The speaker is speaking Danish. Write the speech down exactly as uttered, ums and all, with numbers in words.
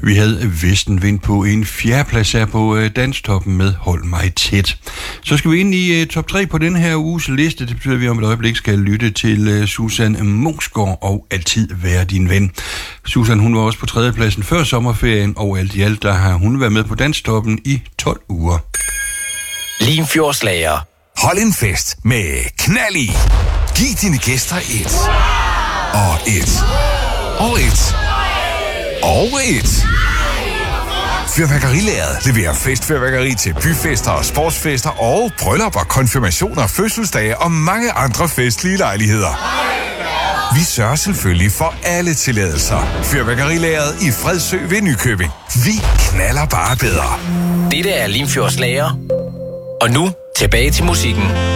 Vi havde Vestenvind på en fjerdeplads her på øh, Danstoppen med Hold mig tæt. Så skal vi ind i øh, top tre på den her uges liste. Det betyder, at vi om et øjeblik skal lytte til øh, Susan Munksgaard og Altid være din ven. Susan, hun var også på tredjepladsen før sommerferien, og alt i alt, der har hun været med på Danstoppen i tolv uger. Limfjordslager. Hold en fest med knald i. Giv dine gæster et. Og et. Og et. Og et. Fyrværkerilæret leverer festfyrværkeri til byfester og sportsfester og bryllupper, konfirmationer, fødselsdage og mange andre festlige lejligheder. Vi sørger selvfølgelig for alle tilladelser. Fyrværkerilæret i Fredsø ved Nykøbing. Vi knaller bare bedre. Dette er Limfjordslager. Og nu tilbage til musikken.